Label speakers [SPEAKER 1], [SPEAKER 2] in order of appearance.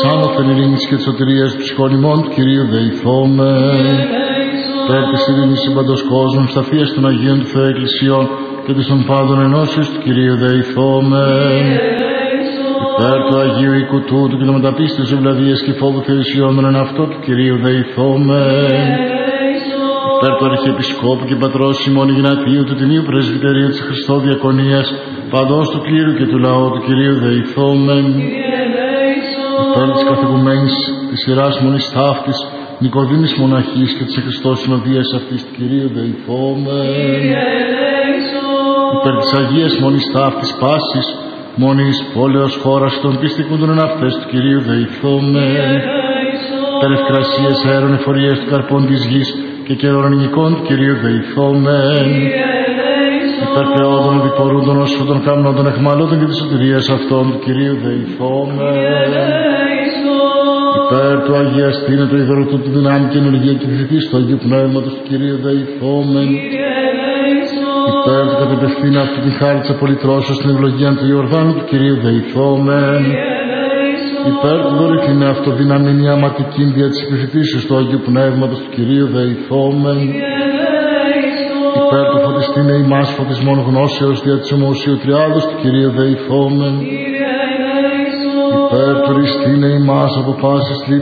[SPEAKER 1] άνωθεν ειρήνης και της σωτηρίας του ψυχών ημών του Κυρίου δεηθόμεν. Υπέρ της ειρήνης συμπαντός κόσμων, στα θεία των Αγίων του Θεού Εκκλησιών και της των πάντων ενώσεως του Κυρίου δεηθόμεν. Υπέρ του Αγίου οίκου τούτου και των μεταπίστεως ευλαβίας και φόβου θεουσιών εν αυτό του Κυρίου δεηθόμεν. Υπέρ του Αρχιεπισκόπου και Πατρός ημών Ιγνατίου του Τιμίου Πρεσβυτερίου της Χριστό Διακονίας, παντός του κλήρου και του λαού του Κυρίου δεηθόμεν. Υπέρ της καθηγουμένης της Ιεράς Μονής Ταύτης, Νικοδήμης Μοναχής και της Χριστός Συνοδείας αυτής του Κυρίου δεηθόμεν. Υπέρ της Αγίας Μονής Ταύτης πάσης, Μονής πόλεως χώρας των πίστικων εν αυτές του Κυρίου δεηθόμεν. Υπέρ ευκρασίες αέρων εφορίες του καρπών της γης και καιρονικών του Κυρίου δεηθόμεν. Υπέρ θεόδων διπορούντων οσφούτων καμνόντων εχμαλώτων και της σωτηρίας αυτών του Κυρίου δεηθόμεν. Υπέρ του Αγιαστήνε του ιδωρητού του δυνάμει και ενεργεία και θητής του Αγίου Πνεύματος του Κυρίου δεηθόμεν. Υπέρ του κατεπευθύνει αυτού την χάρη της απολυτρώσεως στην ευλογία του Ιορδάνου του Κυρίου δεηθόμεν. Υπέρ του δωρηθήνε αυτοδύναμη ιαματική δια της επιφυτήσεως του Αγίου Πνεύματος του Κυρίου δεηθόμεν. Υπέρ του φωτιστήνε ημάς φωτισμών γνώσεως δια της ομοουσίου τριάδος του Κυρίου δεηθόμεν. Υπέρ του ριστήνε ημάς από πάσης θλίψης